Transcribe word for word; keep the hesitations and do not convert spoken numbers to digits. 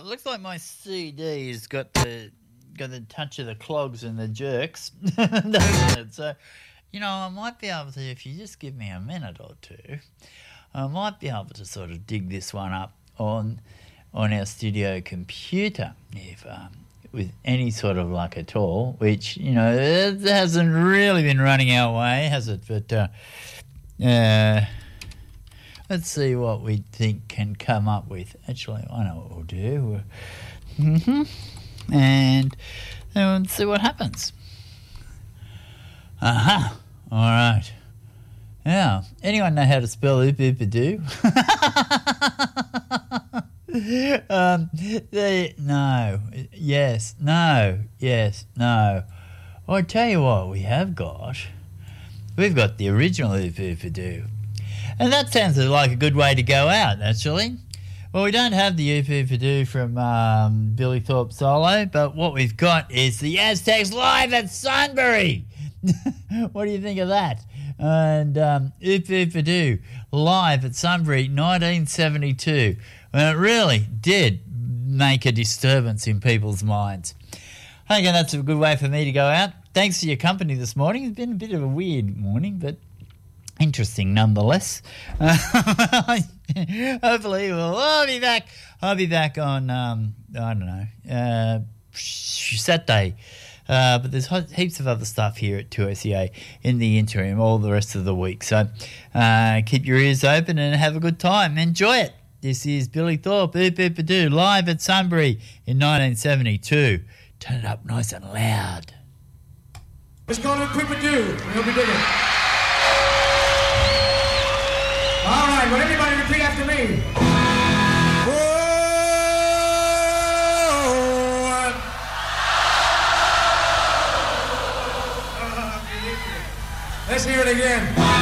looks like my C D's got the got the touch of the clogs and the jerks, doesn't it? So, you know, I might be able to, if you just give me a minute or two, I might be able to sort of dig this one up on on our studio computer, if um, with any sort of luck at all, which, you know, it hasn't really been running our way, has it? But uh, uh, let's see what we think can come up with. Actually, I know what we'll do. Mm-hmm. And then we'll see what happens. Aha. Uh-huh. All right. Yeah. Anyone know how to spell oop-oop-a-doo? um, they, no. Yes. No. Yes. No. I'll tell you what we have got. We've got the original oop-oop-a-doo. And that sounds like a good way to go out, actually. Well, we don't have the oop-oop-a-doo from um, Billy Thorpe solo, but what we've got is the Aztecs live at Sunbury. What do you think of that? And um, oop-oop-a-doo live at Sunbury nineteen seventy-two. And it really did make a disturbance in people's minds. I think that's a good way for me to go out. Thanks for your company this morning. It's been a bit of a weird morning, but interesting nonetheless. Uh, hopefully we'll I'll be back. I'll be back on, um, I don't know, uh, Saturday. Uh, but there's heaps of other stuff here at two S E A in the interim all the rest of the week. So uh, keep your ears open and have a good time. Enjoy it. This is Billy Thorpe, oop-oop-a-doo, live at Sunbury in nineteen seventy-two. Turn it up nice and loud. Let's go to oop-oop-a-doo. We'll be digging. All right, well, everybody repeat after me. Let's hear it again.